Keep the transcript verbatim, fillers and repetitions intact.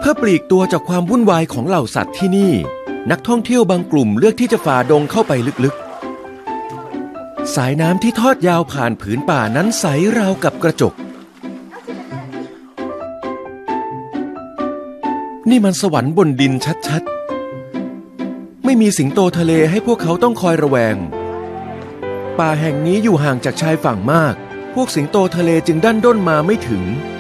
พื่อปลีกตัวจากความวุ่นวายของเหล่าสัตว์ที่นี่นักท่องเที่ยวบางกลุ่มเลือกที่จะฝ่าดงเข้าไปลึกๆสายน้ำที่ทอดยาวผ่านผืนป่านั้นใสราวกับกระจกนี่มันสวรรค์บนดินชัดๆไม่มีสิงโตทะเลให้พวกเขาต้องคอยระแวงป่าแห่งนี้อยู่ห่างจากชายฝั่งมากพวกสิงโตทะเลจึงดันด้นมาไม่ถึง